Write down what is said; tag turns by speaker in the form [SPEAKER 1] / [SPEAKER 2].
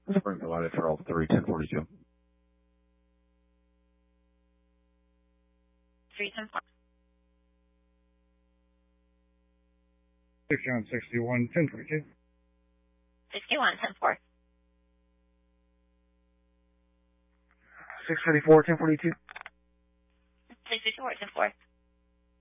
[SPEAKER 1] Springfield, Ida Charles 3, 1042.
[SPEAKER 2] 310.
[SPEAKER 3] 61, 1042.
[SPEAKER 2] 61, 10-4.
[SPEAKER 1] 634, 1042.
[SPEAKER 2] 654, 10-4.